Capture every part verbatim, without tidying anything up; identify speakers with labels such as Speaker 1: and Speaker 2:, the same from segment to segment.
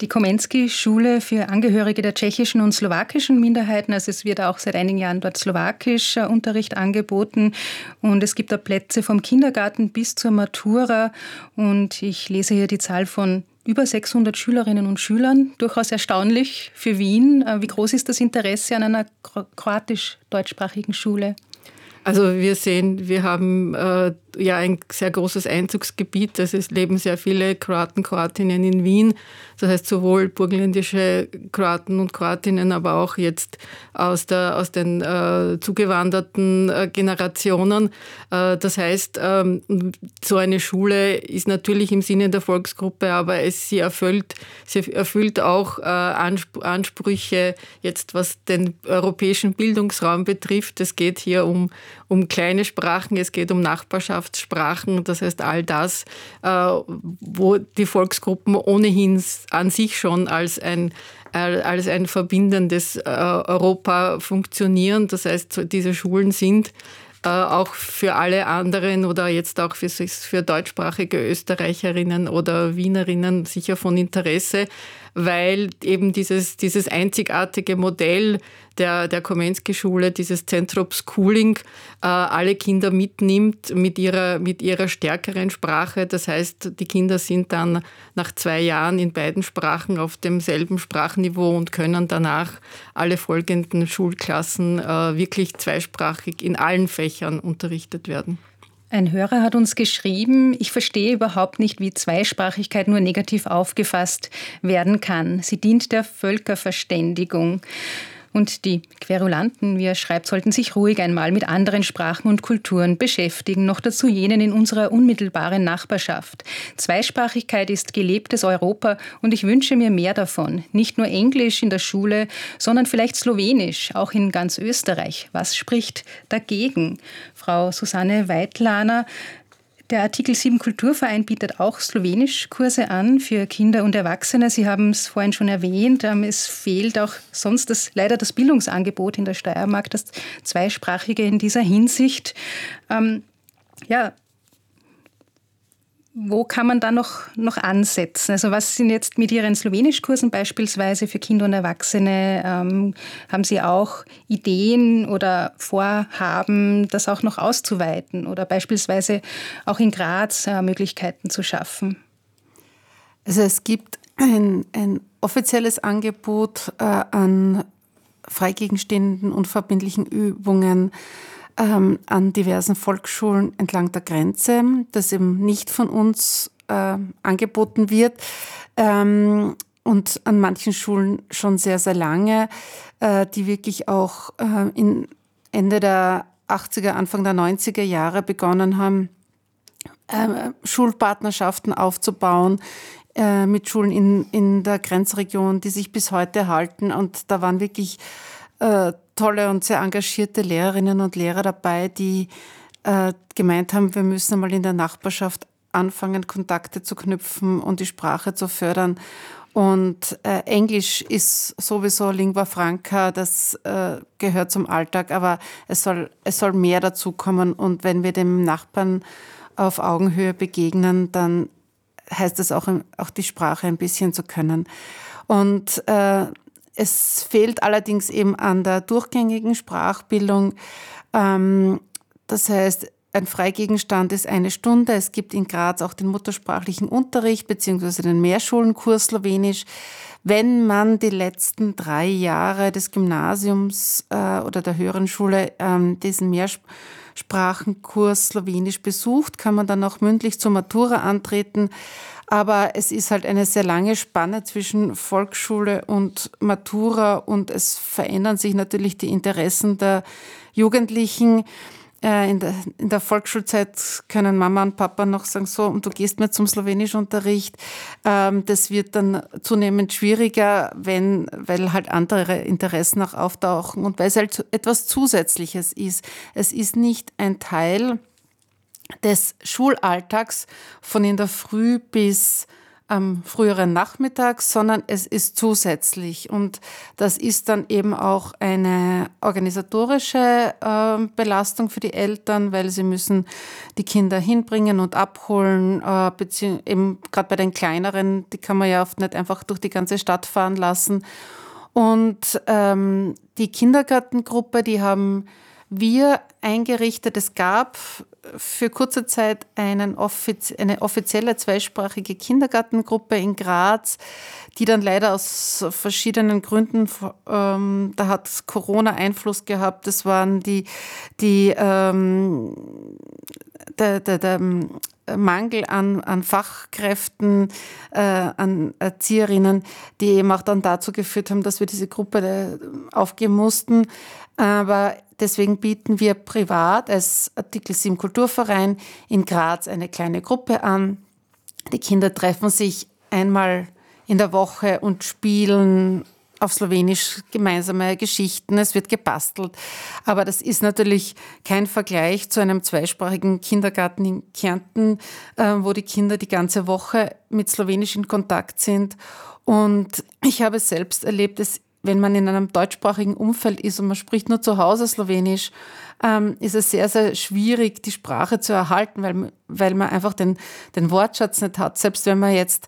Speaker 1: die Komensky-Schule für Angehörige der tschechischen und slowakischen Minderheiten. Also es wird auch seit einigen Jahren dort slowakischer Unterricht angeboten. Und es gibt da Plätze vom Kindergarten bis zur Matura. Und ich lese hier die Zahl von über sechshundert Schülerinnen und Schülern. Durchaus erstaunlich für Wien. Wie groß ist das Interesse an einer kroatisch-deutschsprachigen Schule?
Speaker 2: Also wir sehen, wir haben äh, ja ein sehr großes Einzugsgebiet. Also es leben sehr viele Kroaten, Kroatinnen in Wien. Das heißt sowohl burgenländische Kroaten und Kroatinnen, aber auch jetzt aus, der, aus den äh, zugewanderten äh, Generationen. Äh, das heißt, ähm, so eine Schule ist natürlich im Sinne der Volksgruppe, aber es, sie, erfüllt, sie erfüllt auch äh, Anspr- Ansprüche jetzt, was den europäischen Bildungsraum betrifft. Es geht hier um um kleine Sprachen, es geht um Nachbarschaftssprachen, das heißt all das, wo die Volksgruppen ohnehin an sich schon als ein, als ein verbindendes Europa funktionieren. Das heißt, diese Schulen sind auch für alle anderen oder jetzt auch für, für deutschsprachige Österreicherinnen oder Wienerinnen sicher von Interesse, weil eben dieses, dieses einzigartige Modell der, der Komensky-Schule, dieses Zentrop Schooling, äh, alle Kinder mitnimmt mit ihrer, mit ihrer stärkeren Sprache. Das heißt, die Kinder sind dann nach zwei Jahren in beiden Sprachen auf demselben Sprachniveau und können danach alle folgenden Schulklassen äh, wirklich zweisprachig in allen Fächern unterrichtet werden.
Speaker 1: Ein Hörer hat uns geschrieben, ich verstehe überhaupt nicht, wie Zweisprachigkeit nur negativ aufgefasst werden kann. Sie dient der Völkerverständigung. Und die Querulanten, wie er schreibt, sollten sich ruhig einmal mit anderen Sprachen und Kulturen beschäftigen, noch dazu jenen in unserer unmittelbaren Nachbarschaft. Zweisprachigkeit ist gelebtes Europa und ich wünsche mir mehr davon. Nicht nur Englisch in der Schule, sondern vielleicht Slowenisch, auch in ganz Österreich. Was spricht dagegen? Frau Susanne Weidlaner, der Artikel sieben Kulturverein bietet auch Slowenischkurse an für Kinder und Erwachsene. Sie haben es vorhin schon erwähnt, es fehlt auch sonst das, leider das Bildungsangebot in der Steiermark, das Zweisprachige in dieser Hinsicht. Ähm, ja, wo kann man da noch, noch ansetzen? Also was sind jetzt mit Ihren Slowenischkursen beispielsweise für Kinder und Erwachsene? Ähm, haben Sie auch Ideen oder Vorhaben, das auch noch auszuweiten oder beispielsweise auch in Graz äh, Möglichkeiten zu schaffen?
Speaker 3: Also es gibt ein, ein offizielles Angebot äh, an freigegenstehenden und verbindlichen Übungen Ähm, an diversen Volksschulen entlang der Grenze, das eben nicht von uns äh, angeboten wird ähm, und an manchen Schulen schon sehr, sehr lange, äh, die wirklich auch äh, in Ende der achtziger, Anfang der neunziger Jahre begonnen haben, äh, Schulpartnerschaften aufzubauen äh, mit Schulen in, in der Grenzregion, die sich bis heute halten. Und da waren wirklich äh, tolle und sehr engagierte Lehrerinnen und Lehrer dabei, die äh, gemeint haben, wir müssen einmal in der Nachbarschaft anfangen, Kontakte zu knüpfen und die Sprache zu fördern. Und äh, Englisch ist sowieso Lingua Franca, das äh, gehört zum Alltag, aber es soll, es soll mehr dazu kommen. Und wenn wir dem Nachbarn auf Augenhöhe begegnen, dann heißt es auch, auch die Sprache ein bisschen zu können. Und äh, es fehlt allerdings eben an der durchgängigen Sprachbildung. Das heißt, ein Freigegenstand ist eine Stunde. Es gibt in Graz auch den muttersprachlichen Unterricht beziehungsweise den Mehrschulenkurs Slowenisch. Wenn man die letzten drei Jahre des Gymnasiums oder der höheren Schule diesen Mehrsprachenkurs Slowenisch besucht, kann man dann auch mündlich zur Matura antreten. Aber es ist halt eine sehr lange Spanne zwischen Volksschule und Matura und es verändern sich natürlich die Interessen der Jugendlichen. In der, in der Volksschulzeit können Mama und Papa noch sagen, so, und du gehst mir zum Slowenischunterricht. Das wird dann zunehmend schwieriger, wenn, weil halt andere Interessen auch auftauchen und weil es halt etwas Zusätzliches ist. Es ist nicht ein Teil des Schulalltags von in der Früh bis am früheren Nachmittag, sondern es ist zusätzlich. Und das ist dann eben auch eine organisatorische äh, Belastung für die Eltern, weil sie müssen die Kinder hinbringen und abholen, äh, beziehungsweise eben gerade bei den kleineren, die kann man ja oft nicht einfach durch die ganze Stadt fahren lassen. Und ähm, die Kindergartengruppe, die haben wir eingerichtet. Es gab für kurze Zeit einen offiz- eine offizielle zweisprachige Kindergartengruppe in Graz, die dann leider aus verschiedenen Gründen, ähm, da hat Corona Einfluss gehabt, das waren die, die ähm, der, der, der Mangel an, an Fachkräften, äh, an Erzieherinnen, die eben auch dann dazu geführt haben, dass wir diese Gruppe aufgeben mussten. Aber deswegen bieten wir privat als Artikel sieben Kulturverein in Graz eine kleine Gruppe an. Die Kinder treffen sich einmal in der Woche und spielen auf Slowenisch gemeinsame Geschichten. Es wird gebastelt. Aber das ist natürlich kein Vergleich zu einem zweisprachigen Kindergarten in Kärnten, wo die Kinder die ganze Woche mit Slowenisch in Kontakt sind. Und ich habe es selbst erlebt, dass wenn man in einem deutschsprachigen Umfeld ist und man spricht nur zu Hause Slowenisch, ähm, ist es sehr, sehr schwierig, die Sprache zu erhalten, weil, weil man einfach den, den Wortschatz nicht hat. Selbst wenn man jetzt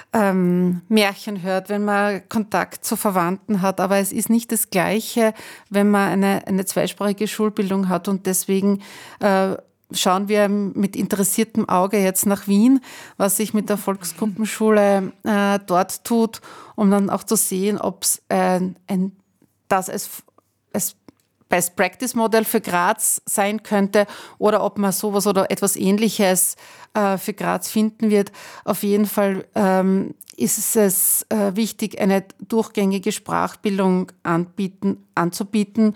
Speaker 3: ähm, Märchen hört, wenn man Kontakt zu Verwandten hat. Aber es ist nicht das Gleiche, wenn man eine, eine zweisprachige Schulbildung hat. Und deswegen äh, schauen wir mit interessiertem Auge jetzt nach Wien, was sich mit der Volksgruppenschule äh, dort tut, um dann auch zu sehen, ob es äh, ein, das als, als Best-Practice-Modell für Graz sein könnte oder ob man sowas oder etwas Ähnliches äh, für Graz finden wird. Auf jeden Fall ähm, ist es äh, wichtig, eine durchgängige Sprachbildung anbieten, anzubieten.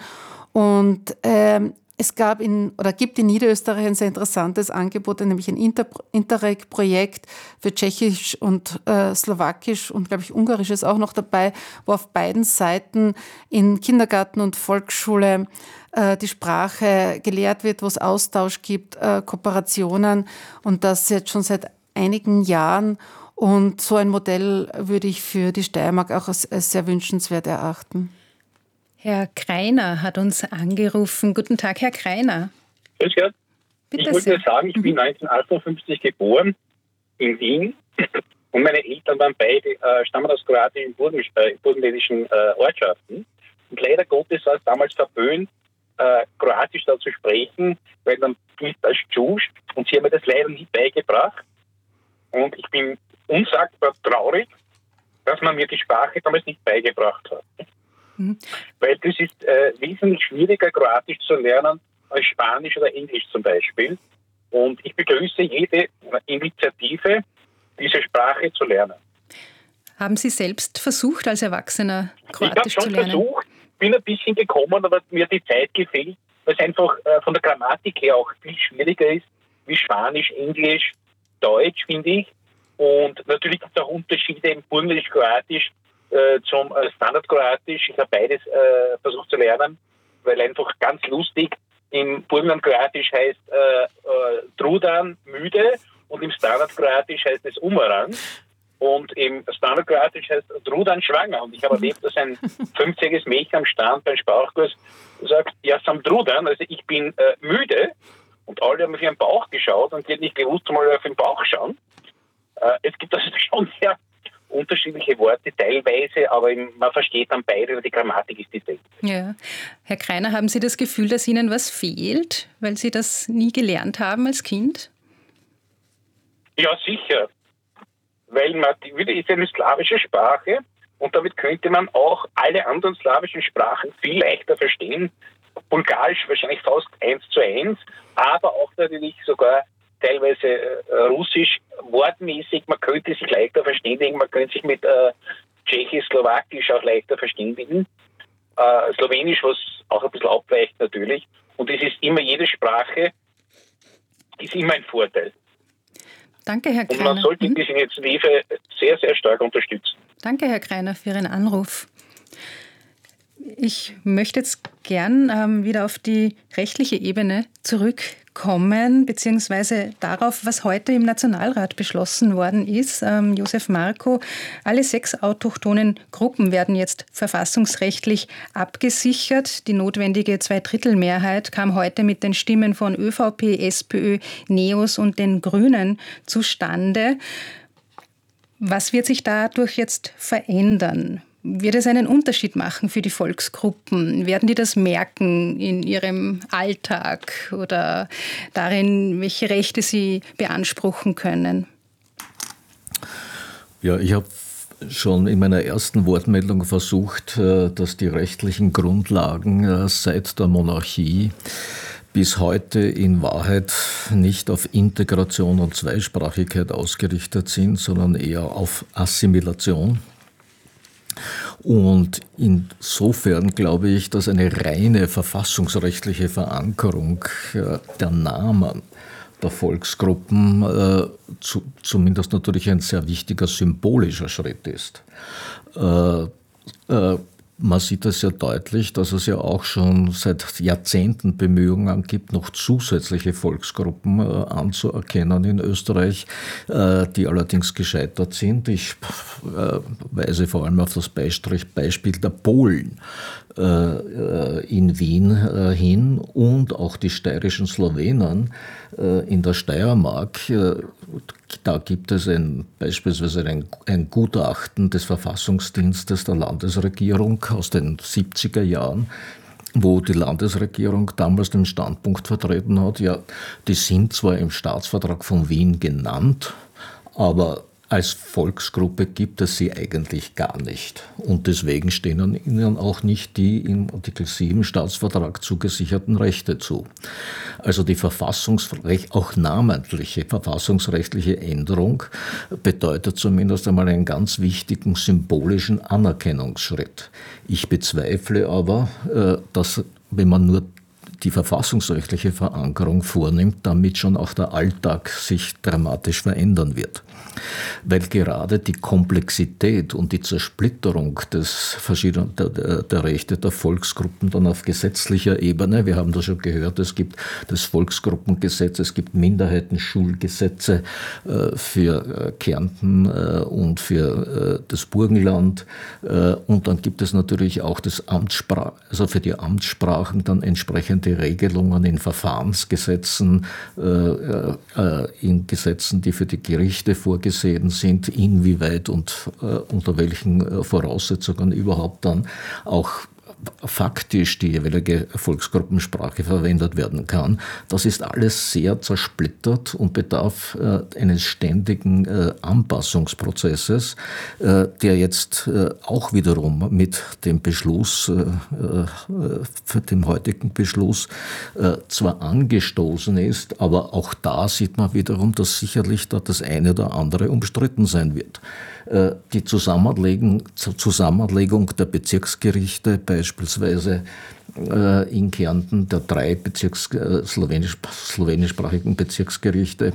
Speaker 3: Und ähm, Es gab in, oder gibt in Niederösterreich ein sehr interessantes Angebot, nämlich ein Inter- Interreg-Projekt für Tschechisch und äh, Slowakisch und, glaube ich, Ungarisch ist auch noch dabei, wo auf beiden Seiten in Kindergarten und Volksschule äh, die Sprache gelehrt wird, wo es Austausch gibt, äh, Kooperationen und das jetzt schon seit einigen Jahren. Und so ein Modell würde ich für die Steiermark auch als, als sehr wünschenswert erachten.
Speaker 1: Herr Kreiner hat uns angerufen. Guten Tag, Herr Kreiner.
Speaker 4: Grüß Gott.
Speaker 1: Bitte
Speaker 4: ich wollte
Speaker 1: sehr.
Speaker 4: nur sagen, ich bin neunzehnhundertachtundfünfzig geboren in Wien und meine Eltern waren beide, äh, stammen aus kroatischen, äh, burgenländischen äh, Ortschaften. Und leider Gottes war es damals verpönt, äh, Kroatisch da zu sprechen, weil man gilt als Tschusch und sie haben mir das leider nie beigebracht. Und ich bin unsagbar traurig, dass man mir die Sprache damals nicht beigebracht hat. Mhm. Weil das ist äh, wesentlich schwieriger, Kroatisch zu lernen, als Spanisch oder Englisch zum Beispiel. Und ich begrüße jede Initiative, diese Sprache zu lernen.
Speaker 1: Haben Sie selbst versucht, als Erwachsener Kroatisch zu lernen?
Speaker 4: Ich habe schon versucht, bin ein bisschen gekommen, aber mir hat die Zeit gefehlt, weil es einfach äh, von der Grammatik her auch viel schwieriger ist, wie Spanisch, Englisch, Deutsch, finde ich. Und natürlich gibt es auch Unterschiede im Burgenländisch-Kroatisch äh, zum äh, Standard-Kroatisch. Ich habe beides äh, versucht zu lernen, weil einfach ganz lustig im Burgenland-Kroatisch heißt äh, äh, Trudan müde und im Standard-Kroatisch heißt es Umarang. Und im Standard-Kroatisch heißt Trudan schwanger. Und ich habe erlebt, dass ein fünfzigjähriges Mädchen am Stand beim Sprachkurs sagt, ja, sam Trudan, also ich bin äh, müde. Und alle haben auf ihren Bauch geschaut und die hat nicht gewusst, mal auf den Bauch schauen. Äh, es gibt also schon sehr unterschiedliche Worte teilweise, aber man versteht dann beide, die Grammatik ist dieselbe.
Speaker 1: Ja. Herr Kreiner, haben Sie das Gefühl, dass Ihnen was fehlt, weil Sie das nie gelernt haben als Kind?
Speaker 4: Ja, sicher. Weil man, die ist eine slawische Sprache und damit könnte man auch alle anderen slawischen Sprachen viel leichter verstehen. Bulgarisch wahrscheinlich fast eins zu eins, aber auch natürlich sogar teilweise äh, Russisch wortmäßig. Man könnte sich leichter verständigen, man könnte sich mit äh, Tschechisch, Slowakisch auch leichter verständigen. Äh, Slowenisch, was auch ein bisschen abweicht natürlich. Und es ist immer, jede Sprache ist immer ein Vorteil.
Speaker 1: Danke, Herr Kreiner.
Speaker 4: Und man sollte
Speaker 1: mhm.
Speaker 4: diese Initiative sehr, sehr stark unterstützen.
Speaker 1: Danke, Herr Kreiner, für Ihren Anruf. Ich möchte jetzt gern ähm, wieder auf die rechtliche Ebene zurückkommen, beziehungsweise darauf, was heute im Nationalrat beschlossen worden ist. Ähm, Josef Marko, alle sechs autochthonen Gruppen werden jetzt verfassungsrechtlich abgesichert. Die notwendige Zweidrittelmehrheit kam heute mit den Stimmen von ÖVP, SPÖ, NEOS und den Grünen zustande. Was wird sich dadurch jetzt verändern? Wird es einen Unterschied machen für die Volksgruppen? Werden die das merken in ihrem Alltag oder darin, welche Rechte sie beanspruchen können?
Speaker 5: Ja, ich habe schon in meiner ersten Wortmeldung versucht, dass die rechtlichen Grundlagen seit der Monarchie bis heute in Wahrheit nicht auf Integration und Zweisprachigkeit ausgerichtet sind, sondern eher auf Assimilation. Und insofern glaube ich, dass eine reine verfassungsrechtliche Verankerung der Namen der Volksgruppen äh, zu, zumindest natürlich ein sehr wichtiger symbolischer Schritt ist. Äh, äh, Man sieht das ja deutlich, dass es ja auch schon seit Jahrzehnten Bemühungen gibt, noch zusätzliche Volksgruppen äh, anzuerkennen in Österreich, äh, die allerdings gescheitert sind. Ich äh, weise vor allem auf das Beispiel der Polen äh, in Wien äh, hin und auch die steirischen Slowenen äh, in der Steiermark. Äh, Da gibt es ein, beispielsweise ein, ein Gutachten des Verfassungsdienstes der Landesregierung aus den siebziger Jahren, wo die Landesregierung damals den Standpunkt vertreten hat, ja, die sind zwar im Staatsvertrag von Wien genannt, aber als Volksgruppe gibt es sie eigentlich gar nicht. Und deswegen stehen ihnen auch nicht die im Artikel sieben Staatsvertrag zugesicherten Rechte zu. Also die Verfassungsrecht, auch namentliche verfassungsrechtliche Änderung bedeutet zumindest einmal einen ganz wichtigen symbolischen Anerkennungsschritt. Ich bezweifle aber, dass, wenn man nur die verfassungsrechtliche Verankerung vornimmt, damit schon auch der Alltag sich dramatisch verändern wird. Weil gerade die Komplexität und die Zersplitterung des verschiedenen, der, der Rechte der Volksgruppen dann auf gesetzlicher Ebene, wir haben das schon gehört, es gibt das Volksgruppengesetz, es gibt Minderheitenschulgesetze äh, für äh, Kärnten äh, und für äh, das Burgenland äh, und dann gibt es natürlich auch das Amtssprach, also für die Amtssprachen dann entsprechende Regelungen in Verfahrensgesetzen, äh, äh, in Gesetzen, die für die Gerichte vorgesehen sind, inwieweit und äh, unter welchen äh, Voraussetzungen überhaupt dann auch faktisch die jeweilige Volksgruppensprache verwendet werden kann. Das ist alles sehr zersplittert und bedarf äh, eines ständigen äh, Anpassungsprozesses, äh, der jetzt äh, auch wiederum mit dem Beschluss, äh, äh, für den heutigen Beschluss, äh, zwar angestoßen ist, aber auch da sieht man wiederum, dass sicherlich da das eine oder andere umstritten sein wird. Die Zusammenlegung, Zusammenlegung der Bezirksgerichte, beispielsweise in Kärnten der drei Bezirks, slowenisch, slowenischsprachigen Bezirksgerichte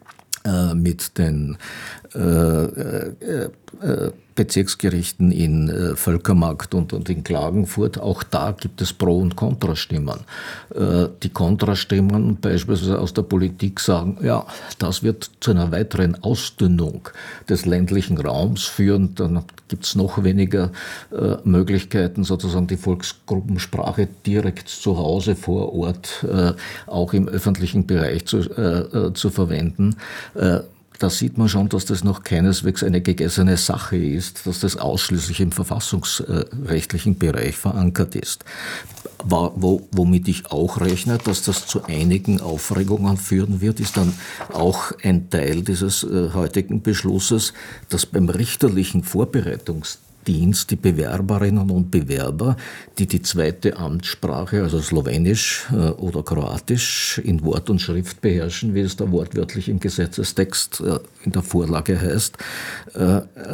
Speaker 5: mit den äh, äh, Bezirksgerichten in äh, Völkermarkt und, und in Klagenfurt, auch da gibt es Pro- und Kontrastimmen. Äh, die Kontrastimmen beispielsweise aus der Politik sagen, ja, das wird zu einer weiteren Ausdünnung des ländlichen Raums führen, dann gibt es noch weniger äh, Möglichkeiten, sozusagen die Volksgruppensprache direkt zu Hause vor Ort äh, auch im öffentlichen Bereich zu, äh, zu verwenden. Äh, Da sieht man schon, dass das noch keineswegs eine gegessene Sache ist, dass das ausschließlich im verfassungsrechtlichen Bereich verankert ist. Wo, womit ich auch rechne, dass das zu einigen Aufregungen führen wird, ist dann auch ein Teil dieses äh, heutigen Beschlusses, dass beim richterlichen Vorbereitungsdienst die Bewerberinnen und Bewerber, die die zweite Amtssprache, also Slowenisch äh, oder Kroatisch, in Wort und Schrift beherrschen, wie es da wortwörtlich im Gesetzestext äh, in der Vorlage heißt, äh, äh,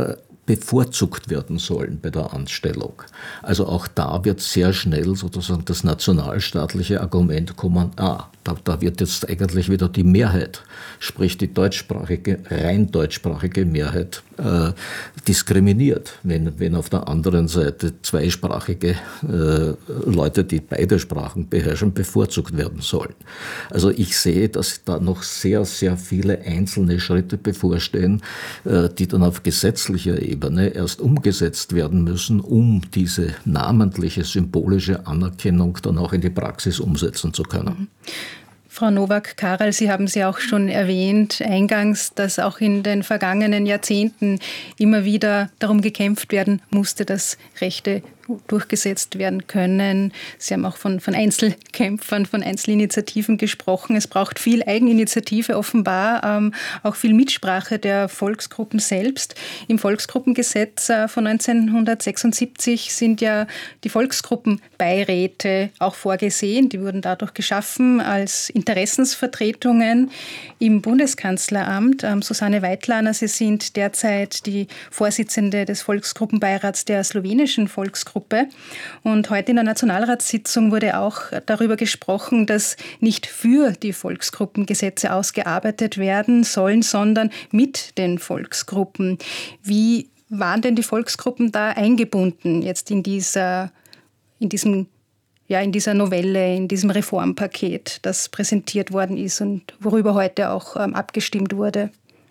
Speaker 5: bevorzugt werden sollen bei der Anstellung. Also auch da wird sehr schnell sozusagen das nationalstaatliche Argument kommen, ah, da, da wird jetzt eigentlich wieder die Mehrheit, sprich die deutschsprachige, rein deutschsprachige Mehrheit äh, diskriminiert, wenn, wenn auf der anderen Seite zweisprachige äh, Leute, die beide Sprachen beherrschen, bevorzugt werden sollen. Also ich sehe, dass da noch sehr, sehr viele einzelne Schritte bevorstehen, äh, die dann auf gesetzlicher Ebene erst umgesetzt werden müssen, um diese namentliche, symbolische Anerkennung dann auch in die Praxis umsetzen zu können.
Speaker 1: Mhm. Frau Nowak-Karel, Sie haben es ja auch schon erwähnt eingangs, dass auch in den vergangenen Jahrzehnten immer wieder darum gekämpft werden musste, dass Rechte durchgesetzt werden können. Sie haben auch von, von Einzelkämpfern, von Einzelinitiativen gesprochen. Es braucht viel Eigeninitiative offenbar, ähm, auch viel Mitsprache der Volksgruppen selbst. Im Volksgruppengesetz äh, von neunzehnhundertsechsundsiebzig sind ja die Volksgruppenbeiräte auch vorgesehen. Die wurden dadurch geschaffen als Interessensvertretungen im Bundeskanzleramt. Ähm, Susanne Weitlaner, Sie sind derzeit die Vorsitzende des Volksgruppenbeirats der slowenischen Volksgruppe. Und heute in der Nationalratssitzung wurde auch darüber gesprochen, dass nicht für die Volksgruppengesetze ausgearbeitet werden sollen, sondern mit den Volksgruppen. Wie waren denn die Volksgruppen da eingebunden jetzt in dieser, in diesem, ja, in dieser Novelle, in diesem Reformpaket, das präsentiert worden ist und worüber heute auch ähm, abgestimmt wurde?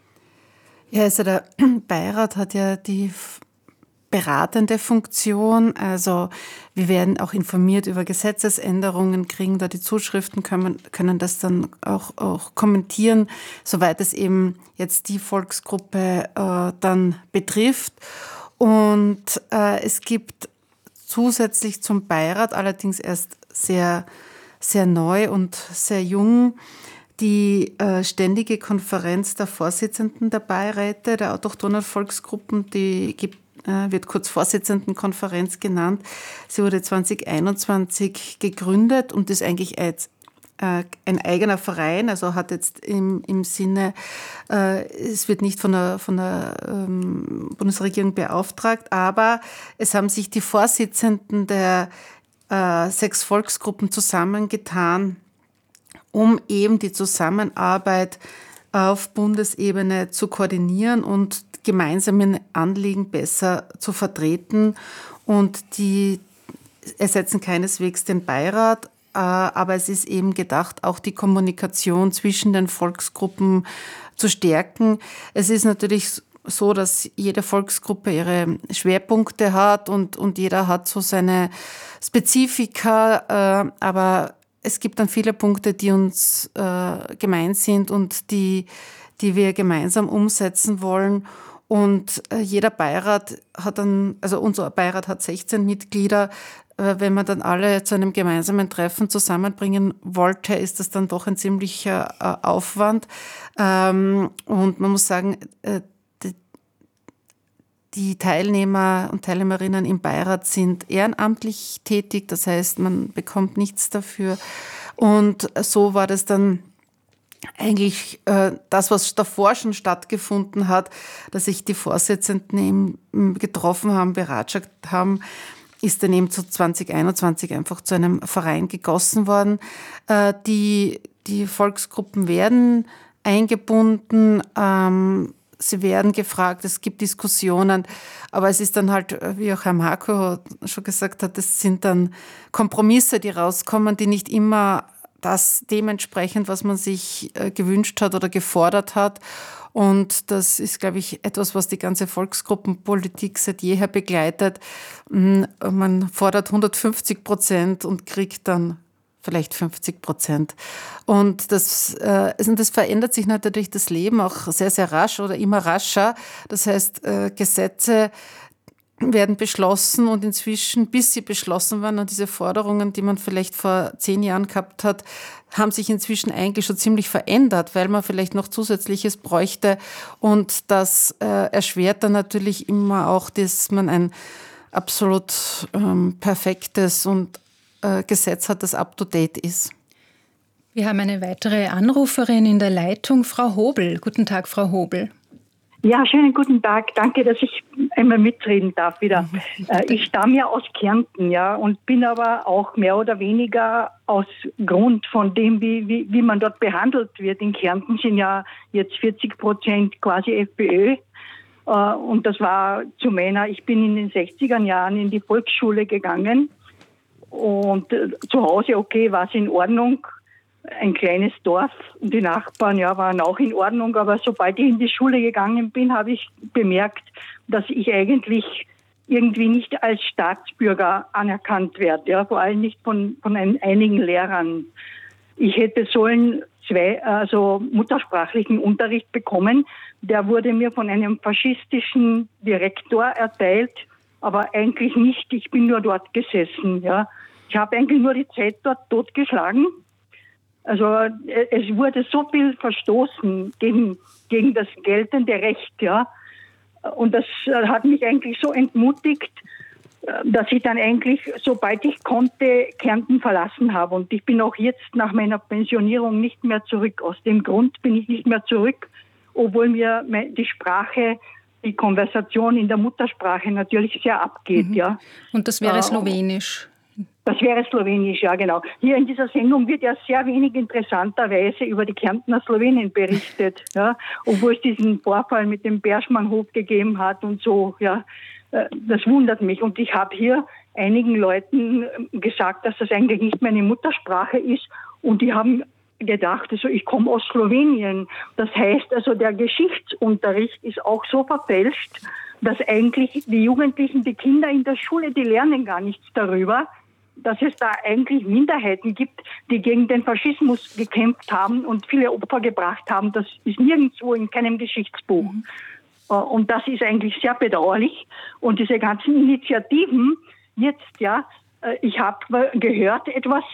Speaker 3: Ja, also der Beirat hat ja die beratende Funktion, also wir werden auch informiert über Gesetzesänderungen, kriegen da die Zuschriften, können, können das dann auch, auch kommentieren, soweit es eben jetzt die Volksgruppe äh, dann betrifft. Und äh, es gibt zusätzlich zum Beirat, allerdings erst sehr, sehr neu und sehr jung, die äh, ständige Konferenz der Vorsitzenden der Beiräte der autochthonen Volksgruppen, die gibt wird kurz Vorsitzendenkonferenz genannt. Sie wurde zwanzig einundzwanzig gegründet und ist eigentlich als, äh, ein eigener Verein, also hat jetzt im, im Sinne, äh, es wird nicht von der, von der ähm, Bundesregierung beauftragt, aber es haben sich die Vorsitzenden der äh, sechs Volksgruppen zusammengetan, um eben die Zusammenarbeit auf Bundesebene zu koordinieren und gemeinsame Anliegen besser zu vertreten. Und die ersetzen keineswegs den Beirat, aber es ist eben gedacht, auch die Kommunikation zwischen den Volksgruppen zu stärken. Es ist natürlich so, dass jede Volksgruppe ihre Schwerpunkte hat und, und jeder hat so seine Spezifika, aber es gibt dann viele Punkte, die uns äh, gemein sind und die, die wir gemeinsam umsetzen wollen. Und äh, jeder Beirat hat dann, also unser Beirat hat sechzehn Mitglieder. Äh, wenn man dann alle zu einem gemeinsamen Treffen zusammenbringen wollte, ist das dann doch ein ziemlicher äh, Aufwand. Ähm, und man muss sagen, äh, die, die Teilnehmer und Teilnehmerinnen im Beirat sind ehrenamtlich tätig. Das heißt, man bekommt nichts dafür. Und so war das dann eigentlich äh, das, was davor schon stattgefunden hat, dass sich die Vorsitzenden eben getroffen haben, beratschagt haben, ist dann eben zu zwanzig einundzwanzig einfach zu einem Verein gegossen worden. Äh, die, die Volksgruppen werden eingebunden, ähm, sie werden gefragt, es gibt Diskussionen, aber es ist dann halt, wie auch Herr Marko schon gesagt hat, es sind dann Kompromisse, die rauskommen, die nicht immer das dementsprechend, was man sich gewünscht hat oder gefordert hat. Und das ist, glaube ich, etwas, was die ganze Volksgruppenpolitik seit jeher begleitet. Man fordert hundertfünfzig Prozent und kriegt dann vielleicht fünfzig Prozent. Und das, äh, das verändert sich natürlich das Leben auch sehr, sehr rasch oder immer rascher. Das heißt, äh, Gesetze werden beschlossen und inzwischen, bis sie beschlossen waren und diese Forderungen, die man vielleicht vor zehn Jahren gehabt hat, haben sich inzwischen eigentlich schon ziemlich verändert, weil man vielleicht noch Zusätzliches bräuchte und das äh, erschwert dann natürlich immer auch, dass man ein absolut ähm, perfektes und äh, Gesetz hat, das up-to-date ist.
Speaker 1: Wir haben eine weitere Anruferin in der Leitung, Frau Hobel. Guten Tag, Frau Hobel.
Speaker 6: Ja, schönen guten Tag. Danke, dass ich einmal mitreden darf wieder. Ich stamme ja aus Kärnten, ja, und bin aber auch mehr oder weniger aus Grund von dem, wie, wie, wie man dort behandelt wird. In Kärnten sind ja jetzt vierzig Prozent quasi FPÖ. Und das war zu meiner, ich bin in den sechziger Jahren in die Volksschule gegangen. Und zu Hause, okay, war es in Ordnung. Ein kleines Dorf und die Nachbarn, ja, waren auch in Ordnung. Aber sobald ich in die Schule gegangen bin, habe ich bemerkt, dass ich eigentlich irgendwie nicht als Staatsbürger anerkannt werde. Ja, vor allem nicht von, von ein, einigen Lehrern. Ich hätte sollen zwei, also muttersprachlichen Unterricht bekommen. Der wurde mir von einem faschistischen Direktor erteilt, aber eigentlich nicht. Ich bin nur dort gesessen. Ja, ich habe eigentlich nur die Zeit dort totgeschlagen. Also es wurde so viel verstoßen gegen, gegen das geltende Recht, ja. Und das hat mich eigentlich so entmutigt, dass ich dann eigentlich, sobald ich konnte, Kärnten verlassen habe. Und ich bin auch jetzt nach meiner Pensionierung nicht mehr zurück. Aus dem Grund bin ich nicht mehr zurück, obwohl mir die Sprache, die Konversation in der Muttersprache natürlich sehr abgeht, mhm. ja.
Speaker 1: Und das wäre Slowenisch?
Speaker 6: Das wäre Slowenisch, ja genau. Hier in dieser Sendung wird ja sehr wenig interessanterweise über die Kärntner Slowenen berichtet, ja, obwohl es diesen Vorfall mit dem Berschmannhof gegeben hat und so, ja. Das wundert mich und ich habe hier einigen Leuten gesagt, dass das eigentlich nicht meine Muttersprache ist und die haben gedacht, also ich komme aus Slowenien. Das heißt also, der Geschichtsunterricht ist auch so verfälscht, dass eigentlich die Jugendlichen, die Kinder in der Schule, die lernen gar nichts darüber, dass es da eigentlich Minderheiten gibt, die gegen den Faschismus gekämpft haben und viele Opfer gebracht haben. Das ist nirgendwo in keinem Geschichtsbuch. Mhm. Und das ist eigentlich sehr bedauerlich. Und diese ganzen Initiativen jetzt, ja, ich habe gehört etwas,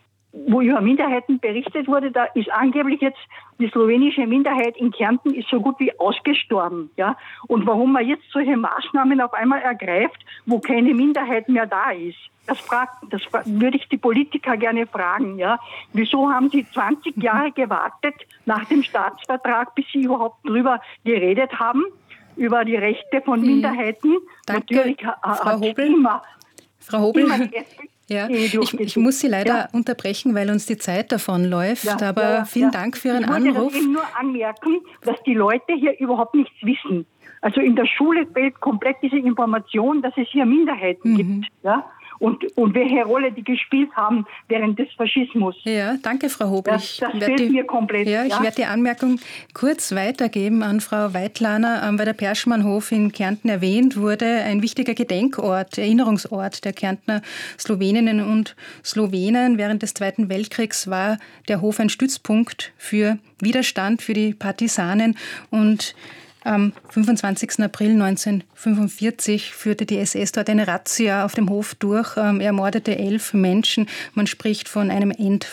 Speaker 6: wo über Minderheiten berichtet wurde, da ist angeblich jetzt die slowenische Minderheit in Kärnten ist so gut wie ausgestorben, ja. Und warum man jetzt solche Maßnahmen auf einmal ergreift, wo keine Minderheit mehr da ist, das fragt, das würde ich die Politiker gerne fragen, ja. Wieso haben sie zwanzig Jahre gewartet nach dem Staatsvertrag, bis sie überhaupt drüber geredet haben, über die Rechte von Minderheiten?
Speaker 1: Danke,
Speaker 6: Natürlich
Speaker 1: Frau Hobel. Immer,
Speaker 6: Frau Hobel. Immer
Speaker 1: Ja, ich, ich muss Sie leider ja. unterbrechen, weil uns die Zeit davonläuft. Ja, aber ja, ja, vielen ja. Dank für Ihren
Speaker 6: ich wollte
Speaker 1: Anruf.
Speaker 6: Ich wollte nur anmerken, dass die Leute hier überhaupt nichts wissen. Also in der Schule fehlt komplett diese Information, dass es hier Minderheiten mhm. gibt. Ja? Und, und welche Rolle die gespielt haben während des Faschismus.
Speaker 1: Ja, danke, Frau Hobel.
Speaker 6: Das, das fehlt die, mir komplett.
Speaker 1: Ja, ich
Speaker 6: ja?
Speaker 1: werde die Anmerkung kurz weitergeben an Frau Weitlaner, weil der Berschmannhof in Kärnten erwähnt wurde. Ein wichtiger Gedenkort, Erinnerungsort der Kärntner Sloweninnen und Slowenen. Während des Zweiten Weltkriegs war der Hof ein Stützpunkt für Widerstand, für die Partisanen. Und am fünfundzwanzigsten April neunzehnhundertfünfundvierzig führte die S S dort eine Razzia auf dem Hof durch. Er ermordete elf Menschen. Man spricht von einem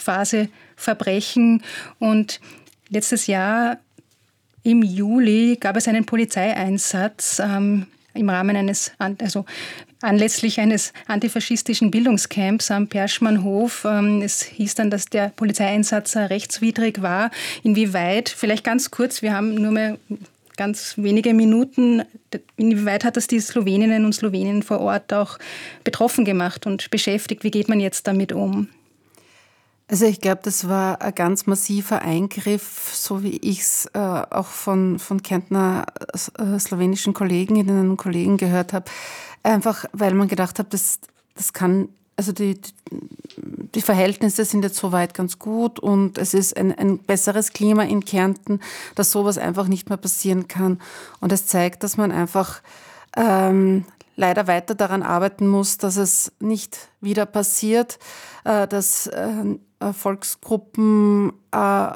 Speaker 1: Endphaseverbrechen. Und letztes Jahr im Juli gab es einen Polizeieinsatz ähm, im Rahmen eines, also anlässlich eines antifaschistischen Bildungscamps am Berschmannhof. Es hieß dann, dass der Polizeieinsatz rechtswidrig war. Inwieweit, vielleicht ganz kurz, wir haben nur mehr ganz wenige Minuten. Inwieweit hat das die Sloweninnen und Slowenen vor Ort auch betroffen gemacht und beschäftigt? Wie geht man jetzt damit um?
Speaker 3: Also ich glaube, das war ein ganz massiver Eingriff, so wie ich es äh, auch von, von Kärntner äh, slowenischen Kolleginnen und Kollegen gehört habe. Einfach, weil man gedacht hat, das, das kann, also die, die Verhältnisse sind jetzt soweit ganz gut und es ist ein, ein besseres Klima in Kärnten, dass sowas einfach nicht mehr passieren kann. Und es zeigt, dass man einfach ähm, leider weiter daran arbeiten muss, dass es nicht wieder passiert, äh, dass äh, Volksgruppen äh,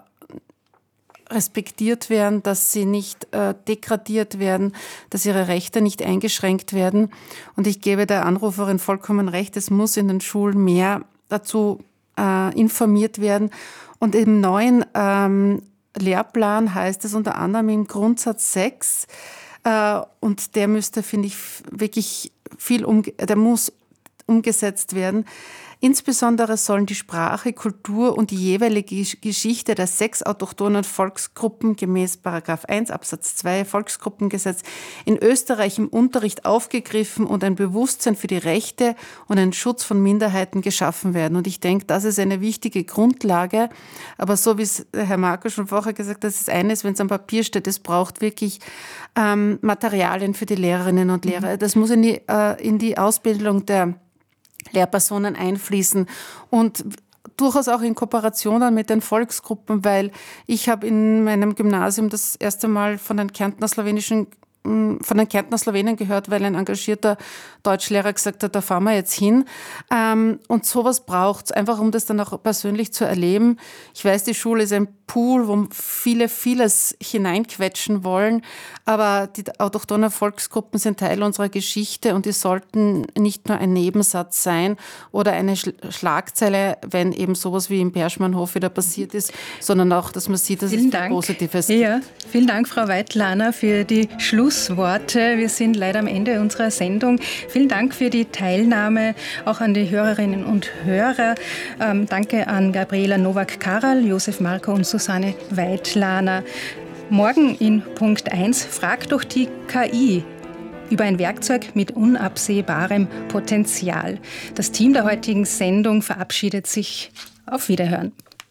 Speaker 3: respektiert werden, dass sie nicht äh, degradiert werden, dass ihre Rechte nicht eingeschränkt werden. Und ich gebe der Anruferin vollkommen recht, es muss in den Schulen mehr dazu äh, informiert werden. Und im neuen ähm, Lehrplan heißt es unter anderem im Grundsatz sechs, äh, und der müsste, finde ich, wirklich viel, um, der muss umgesetzt werden. Insbesondere sollen die Sprache, Kultur und die jeweilige Geschichte der sechs autochthonen Volksgruppen gemäß Paragraph eins Absatz zwei Volksgruppengesetz in Österreich im Unterricht aufgegriffen und ein Bewusstsein für die Rechte und einen Schutz von Minderheiten geschaffen werden. Und ich denke, das ist eine wichtige Grundlage. Aber so wie es Herr Marco schon vorher gesagt hat, das ist eines, wenn es am Papier steht, es braucht wirklich ähm, Materialien für die Lehrerinnen und Lehrer. Das muss in die, äh, in die Ausbildung der Lehrpersonen einfließen und durchaus auch in Kooperationen mit den Volksgruppen, weil ich habe in meinem Gymnasium das erste Mal von den Kärntner slowenischen von den Kärntner Slowenen gehört, weil ein engagierter Deutschlehrer gesagt hat, da fahren wir jetzt hin. Und sowas braucht es, einfach um das dann auch persönlich zu erleben. Ich weiß, die Schule ist ein Pool, wo viele vieles hineinquetschen wollen, aber die autochthonen Volksgruppen sind Teil unserer Geschichte und die sollten nicht nur ein Nebensatz sein oder eine Schlagzeile, wenn eben sowas wie im Perschmannhof wieder passiert ist, sondern auch, dass man sieht, dass vielen es Dank. Positives gibt.
Speaker 1: Ja, vielen Dank, Frau Weitlahner, für die Schlussworte. Wir sind leider am Ende unserer Sendung. Vielen Dank für die Teilnahme, auch an die Hörerinnen und Hörer. Ähm, danke an Gabriela Nowak-Karal, Josef Marko und Susanne Weitlahner. Morgen in Punkt eins fragt doch die K I über ein Werkzeug mit unabsehbarem Potenzial. Das Team der heutigen Sendung verabschiedet sich. Auf Wiederhören.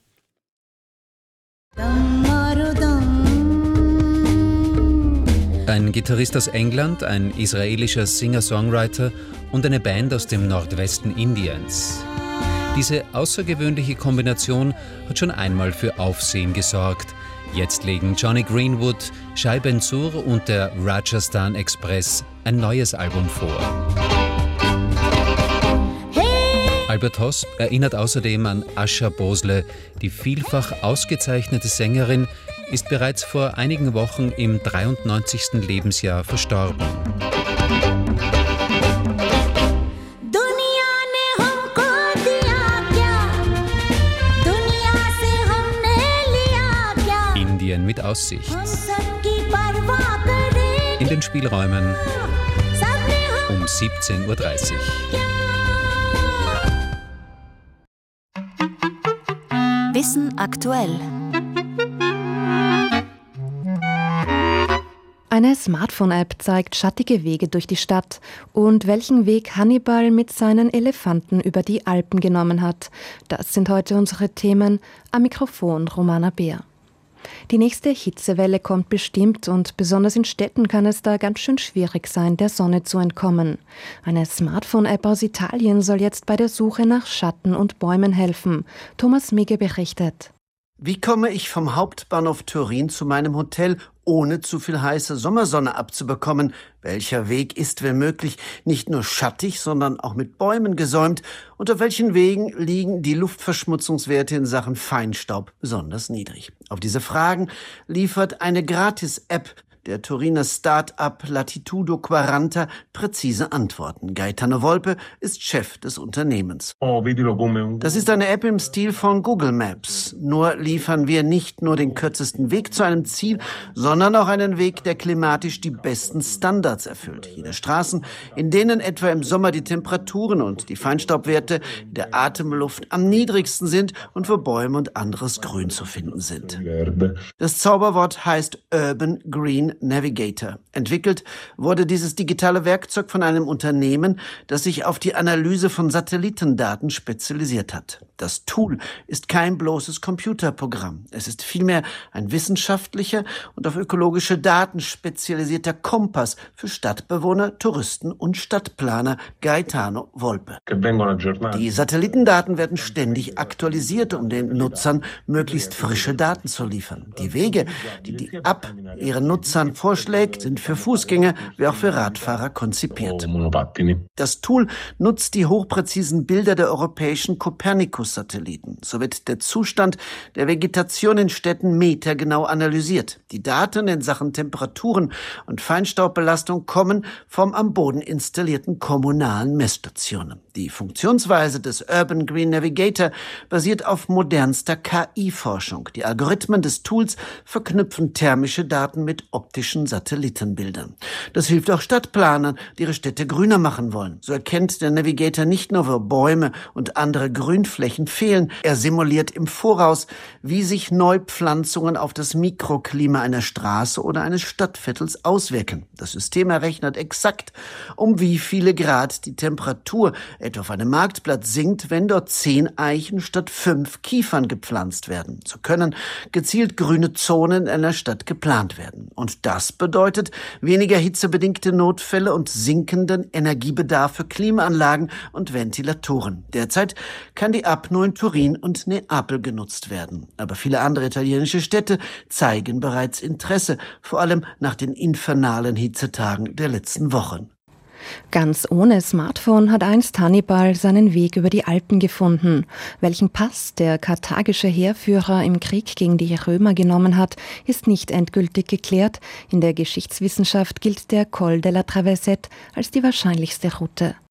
Speaker 7: Ein Gitarrist aus England, ein israelischer Singer-Songwriter und eine Band aus dem Nordwesten Indiens. Diese außergewöhnliche Kombination hat schon einmal für Aufsehen gesorgt. Jetzt legen Johnny Greenwood, Shai Ben-Zur und der Rajasthan Express ein neues Album vor. Albert Hosp erinnert außerdem an Ascha Bosle, die vielfach ausgezeichnete Sängerin, ist bereits vor einigen Wochen im dreiundneunzigsten Lebensjahr verstorben. Indien mit Aussicht. In den Spielräumen um siebzehn Uhr dreißig.
Speaker 8: Wissen aktuell.
Speaker 9: Eine Smartphone-App zeigt schattige Wege durch die Stadt und welchen Weg Hannibal mit seinen Elefanten über die Alpen genommen hat. Das sind heute unsere Themen. Am Mikrofon Romana Beer. Die nächste Hitzewelle kommt bestimmt und besonders in Städten kann es da ganz schön schwierig sein, der Sonne zu entkommen. Eine Smartphone-App aus Italien soll jetzt bei der Suche nach Schatten und Bäumen helfen. Thomas Migge berichtet.
Speaker 10: Wie komme ich vom Hauptbahnhof Turin zu meinem Hotel, ohne zu viel heiße Sommersonne abzubekommen? Welcher Weg ist, wenn möglich, nicht nur schattig, sondern auch mit Bäumen gesäumt? Und auf welchen Wegen liegen die Luftverschmutzungswerte in Sachen Feinstaub besonders niedrig? Auf diese Fragen liefert eine Gratis-App der Turiner Start-up Latitudo quaranta präzise Antworten. Gaetano Volpe ist Chef des Unternehmens. Das ist eine App im Stil von Google Maps. Nur liefern wir nicht nur den kürzesten Weg zu einem Ziel, sondern auch einen Weg, der klimatisch die besten Standards erfüllt. Jene Straßen, in denen etwa im Sommer die Temperaturen und die Feinstaubwerte der Atemluft am niedrigsten sind und wo Bäume und anderes Grün zu finden sind. Das Zauberwort heißt Urban Green Navigator. Entwickelt wurde dieses digitale Werkzeug von einem Unternehmen, das sich auf die Analyse von Satellitendaten spezialisiert hat. Das Tool ist kein bloßes Computerprogramm. Es ist vielmehr ein wissenschaftlicher und auf ökologische Daten spezialisierter Kompass für Stadtbewohner, Touristen und Stadtplaner. Gaetano Volpe. Die Satellitendaten werden ständig aktualisiert, um den Nutzern möglichst frische Daten zu liefern. Die Wege, die die App ihren Nutzern vorschlägt, sind für Fußgänger wie auch für Radfahrer konzipiert. Das Tool nutzt die hochpräzisen Bilder der europäischen Copernicus-Satelliten. So wird der Zustand der Vegetation in Städten metergenau analysiert. Die Daten in Sachen Temperaturen und Feinstaubbelastung kommen vom am Boden installierten kommunalen Messstationen. Die Funktionsweise des Urban Green Navigator basiert auf modernster K I-Forschung. Die Algorithmen des Tools verknüpfen thermische Daten mit optischen optischen Satellitenbildern. Das hilft auch Stadtplanern, die ihre Städte grüner machen wollen. So erkennt der Navigator nicht nur, wo Bäume und andere Grünflächen fehlen, er simuliert im Voraus, wie sich Neupflanzungen auf das Mikroklima einer Straße oder eines Stadtviertels auswirken. Das System errechnet exakt, um wie viele Grad die Temperatur etwa auf einem Marktplatz sinkt, wenn dort zehn Eichen statt fünf Kiefern gepflanzt werden. So können gezielt grüne Zonen in einer Stadt geplant werden. Und das bedeutet weniger hitzebedingte Notfälle und sinkenden Energiebedarf für Klimaanlagen und Ventilatoren. Derzeit kann die Apno in Turin und Neapel genutzt werden. Aber viele andere italienische Städte zeigen bereits Interesse, vor allem nach den infernalen Hitzetagen der letzten Wochen.
Speaker 9: Ganz ohne Smartphone hat einst Hannibal seinen Weg über die Alpen gefunden. Welchen Pass der karthagische Heerführer im Krieg gegen die Römer genommen hat, ist nicht endgültig geklärt. In der Geschichtswissenschaft gilt der Col de la Traversette als die wahrscheinlichste Route.